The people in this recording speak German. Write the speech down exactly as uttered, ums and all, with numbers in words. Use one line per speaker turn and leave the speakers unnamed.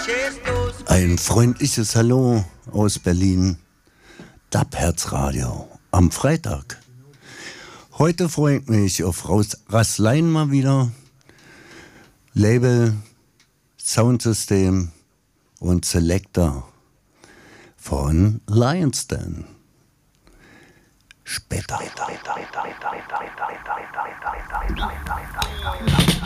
Ein freundliches Hallo aus Berlin. Dub-Herz-Radio am Freitag. Heute freue ich mich auf Rasslein mal wieder. Label, Soundsystem und Selector von Lions Den. Später.